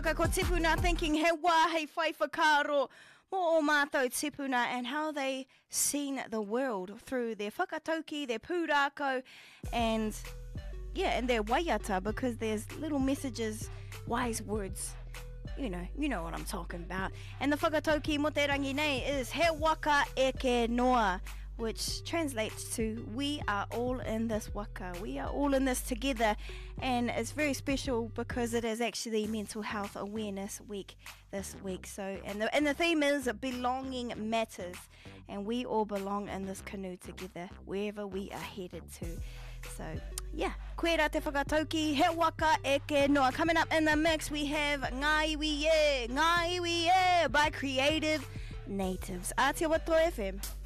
Ko tipuna thinking he wā hei whai whakaro mo o mātou tipuna and how they seen the world through their whakatauki, their pūrākau and their waiata, because there's little messages, wise words. You know what I'm talking about. And the whakatauki mo te rangi nei is he waka eke noa, which translates to we are all in this waka, we are all in this together. And it's very special because it is actually Mental Health Awareness Week this week. So and the theme is belonging matters, and we all belong in this canoe together wherever we are headed to. So yeah, koe rā te whakatauki, he waka eke noa. Coming up in the mix we have Ngā Iwi E by Creative Natives. Aotearoa FM.